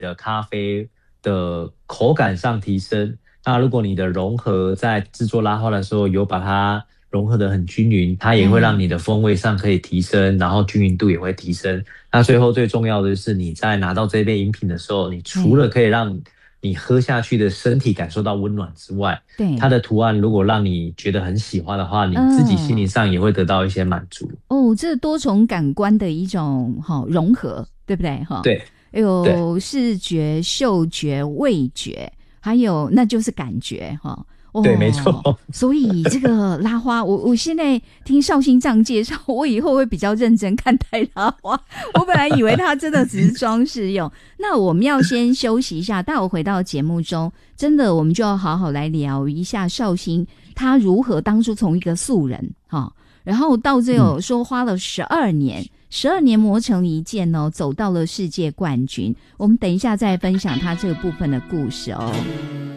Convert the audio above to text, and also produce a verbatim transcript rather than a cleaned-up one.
的咖啡的口感上提升。那如果你的融合在制作拉花的时候有把它融合得很均匀，它也会让你的风味上可以提升，然后均匀度也会提升。那最后最重要的是你在拿到这杯饮品的时候，你除了可以让你喝下去的身体感受到温暖之外， 对， 它的图案如果让你觉得很喜欢的话，你自己心灵上也会得到一些满足。 哦，这多重感官的一种哈、哦、融合，对不对哈？ 对， 有视觉、嗅觉、味觉，还有那就是感觉哈。哦， 对，没错。 所以这个拉花，我我现在听绍兴这样介绍，我以后会比较认真看待拉花。我本来以为它真的只是装饰用。那我们要先休息一下，待会回到节目中，真的我们就要好好来聊一下绍兴他如何当初从一个素人哈，然后到最后说花了十二年。十二年磨成了一剑哦，走到了世界冠军。我们等一下再分享他这个部分的故事哦。